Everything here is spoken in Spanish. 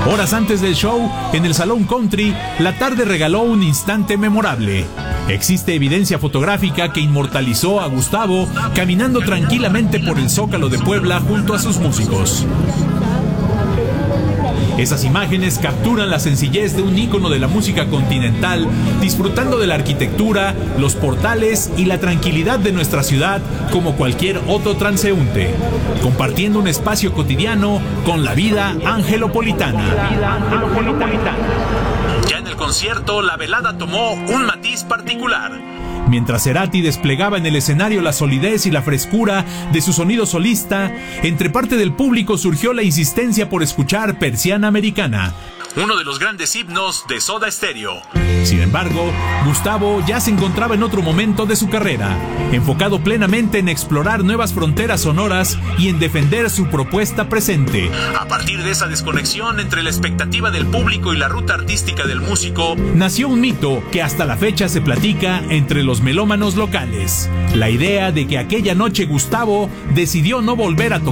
Horas antes del show, en el Salón Country, la tarde regaló un instante memorable. Existe evidencia fotográfica que inmortalizó a Gustavo caminando tranquilamente por el Zócalo de Puebla junto a sus músicos. Esas imágenes capturan la sencillez de un ícono de la música continental, disfrutando de la arquitectura, los portales y la tranquilidad de nuestra ciudad como cualquier otro transeúnte, compartiendo un espacio cotidiano con la vida angelopolitana. Ya en el concierto, la velada tomó un matiz particular. Mientras Cerati desplegaba en el escenario la solidez y la frescura de su sonido solista, entre parte del público surgió la insistencia por escuchar Persiana Americana, uno de los grandes himnos de Soda Stereo. Sin embargo, Gustavo ya se encontraba en otro momento de su carrera, enfocado plenamente en explorar nuevas fronteras sonoras y en defender su propuesta presente. A partir de esa desconexión entre la expectativa del público y la ruta artística del músico, nació un mito que hasta la fecha se platica entre los melómanos locales. La idea de que aquella noche Gustavo decidió no volver a tocar